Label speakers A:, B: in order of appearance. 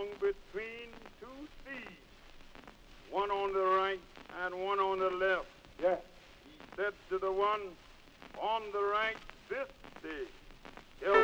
A: between two seas, one on the right and one on the left.
B: Yes.
A: He said to the one on the right, this day